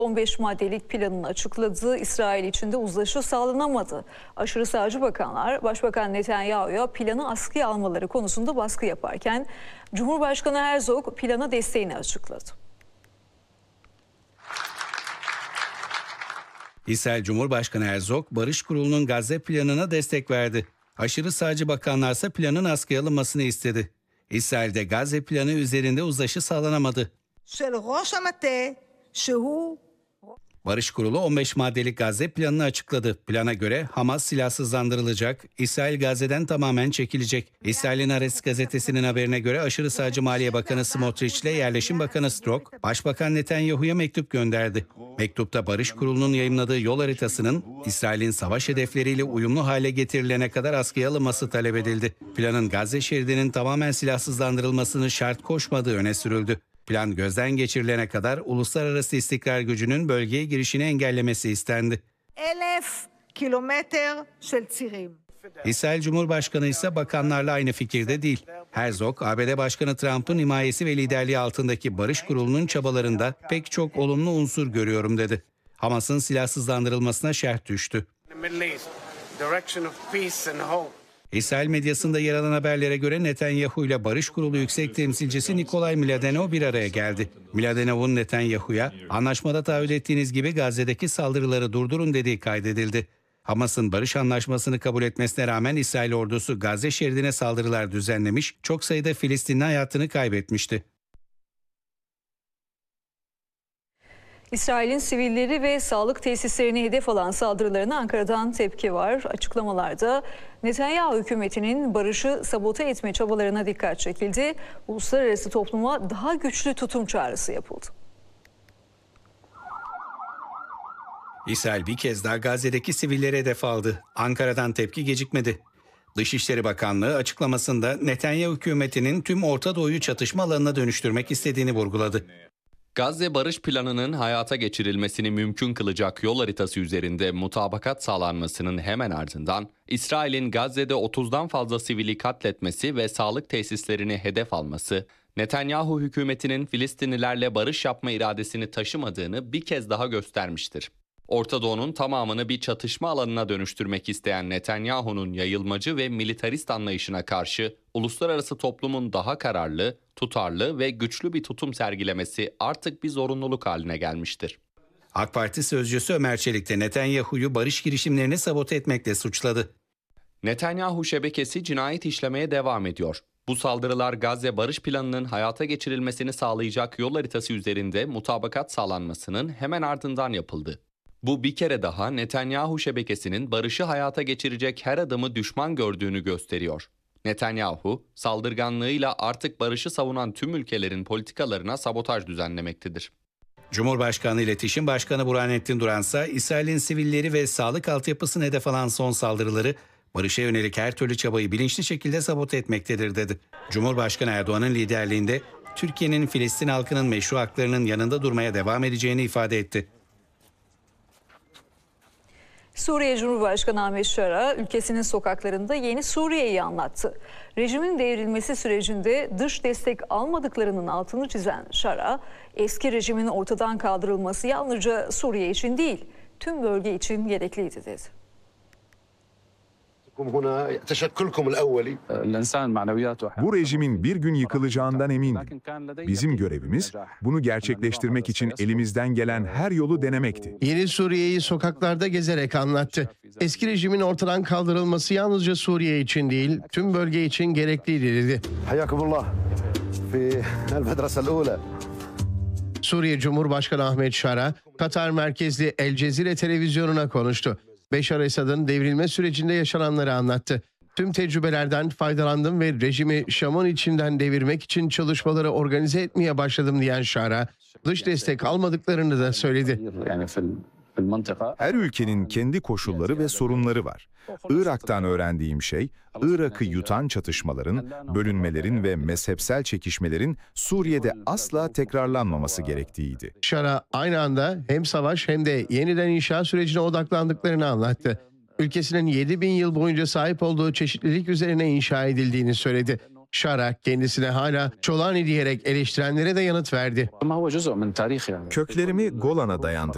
15 maddelik planını açıkladı. İsrail için de uzlaşı sağlanamadı. Aşırı sağcı bakanlar Başbakan Netanyahu'ya planı askıya almaları konusunda baskı yaparken Cumhurbaşkanı Herzog plana desteğini açıkladı. İsrail Cumhurbaşkanı Herzog, Barış Kurulu'nun Gazze planına destek verdi. Aşırı sağcı bakanlarsa planın askıya alınmasını istedi. İsrail'de Gazze planı üzerinde uzlaşı sağlanamadı. Barış Kurulu 15 maddelik Gazze planını açıkladı. Plana göre Hamas silahsızlandırılacak, İsrail Gazze'den tamamen çekilecek. İsrail'in Haaretz gazetesinin haberine göre aşırı sağcı Maliye Bakanı Smotrich ile Yerleşim Bakanı Strok, Başbakan Netanyahu'ya mektup gönderdi. Mektupta Barış Kurulu'nun yayımladığı yol haritasının İsrail'in savaş hedefleriyle uyumlu hale getirilene kadar askıya alınması talep edildi. Planın Gazze şeridinin tamamen silahsızlandırılmasını şart koşmadığı öne sürüldü. Plan gözden geçirilene kadar uluslararası istikrar gücünün bölgeye girişini engellemesi istendi. 1,000 kilometre של צירים. İsrail Cumhurbaşkanı ise bakanlarla aynı fikirde değil. Herzog, ABD Başkanı Trump'ın himayesi ve liderliği altındaki Barış Kurulu'nun çabalarında pek çok olumlu unsur görüyorum dedi. Hamas'ın silahsızlandırılmasına şerh düştü. İsrail medyasında yer alan haberlere göre Netanyahu ile Barış Kurulu Yüksek Temsilcisi Nikolay Mladenov bir araya geldi. Mladenov'un Netanyahu'ya anlaşmada taahhüt ettiğiniz gibi Gazze'deki saldırıları durdurun dediği kaydedildi. Hamas'ın barış anlaşmasını kabul etmesine rağmen İsrail ordusu Gazze şeridine saldırılar düzenlemiş, çok sayıda Filistinli hayatını kaybetmişti. İsrail'in sivilleri ve sağlık tesislerini hedef alan saldırılarına Ankara'dan tepki var. Açıklamalarda Netanyahu hükümetinin barışı sabote etme çabalarına dikkat çekildi. Uluslararası topluma daha güçlü tutum çağrısı yapıldı. İsrail bir kez daha Gazze'deki sivilleri hedef aldı. Ankara'dan tepki gecikmedi. Dışişleri Bakanlığı açıklamasında Netanyahu hükümetinin tüm Orta Doğu'yu çatışma alanına dönüştürmek istediğini vurguladı. Gazze barış planının hayata geçirilmesini mümkün kılacak yol haritası üzerinde mutabakat sağlanmasının hemen ardından İsrail'in Gazze'de 30'dan fazla sivili katletmesi ve sağlık tesislerini hedef alması, Netanyahu hükümetinin Filistinlilerle barış yapma iradesini taşımadığını bir kez daha göstermiştir. Orta Doğu'nun tamamını bir çatışma alanına dönüştürmek isteyen Netanyahu'nun yayılmacı ve militarist anlayışına karşı uluslararası toplumun daha kararlı, tutarlı ve güçlü bir tutum sergilemesi artık bir zorunluluk haline gelmiştir. AK Parti sözcüsü Ömer Çelik de Netanyahu'yu barış girişimlerini sabote etmekle suçladı. Netanyahu şebekesi cinayet işlemeye devam ediyor. Bu saldırılar Gazze barış planının hayata geçirilmesini sağlayacak yol haritası üzerinde mutabakat sağlanmasının hemen ardından yapıldı. Bu bir kere daha Netanyahu şebekesinin barışı hayata geçirecek her adımı düşman gördüğünü gösteriyor. Netanyahu, saldırganlığıyla artık barışı savunan tüm ülkelerin politikalarına sabotaj düzenlemektedir. Cumhurbaşkanı İletişim Başkanı Burhanettin Duransa, İsrail'in sivilleri ve sağlık altyapısını hedef alan son saldırıları, barışa yönelik her türlü çabayı bilinçli şekilde sabote etmektedir dedi. Cumhurbaşkanı Erdoğan'ın liderliğinde Türkiye'nin Filistin halkının meşru haklarının yanında durmaya devam edeceğini ifade etti. Suriye Cumhurbaşkanı Ahmet Şara, ülkesinin sokaklarında yeni Suriye'yi anlattı. Rejimin devrilmesi sürecinde dış destek almadıklarının altını çizen Şara, eski rejimin ortadan kaldırılması yalnızca Suriye için değil, tüm bölge için gerekliydi dedi. Bu rejimin bir gün yıkılacağından emindim. Bizim görevimiz bunu gerçekleştirmek için elimizden gelen her yolu denemekti. Yeni Suriye'yi sokaklarda gezerek anlattı. Eski rejimin ortadan kaldırılması yalnızca Suriye için değil, tüm bölge için gerekliydi dedi. Suriye Cumhurbaşkanı Ahmet Şara, Katar merkezli El Cezire televizyonuna konuştu. Beşar Esad'ın devrilme sürecinde yaşananları anlattı. Tüm tecrübelerden faydalandım ve rejimi Şam'ın içinden devirmek için çalışmaları organize etmeye başladım diyen Şara, dış destek almadıklarını da söyledi. Her ülkenin kendi koşulları ve sorunları var. Irak'tan öğrendiğim şey, Irak'ı yutan çatışmaların, bölünmelerin ve mezhepsel çekişmelerin Suriye'de asla tekrarlanmaması gerektiğiydi. Şara aynı anda hem savaş hem de yeniden inşa sürecine odaklandıklarını anlattı. Ülkesinin 7.000 yıl boyunca sahip olduğu çeşitlilik üzerine inşa edildiğini söyledi. Şara kendisine hala Çolani diyerek eleştirenlere de yanıt verdi. Köklerimi Golan'a dayandırıyorum.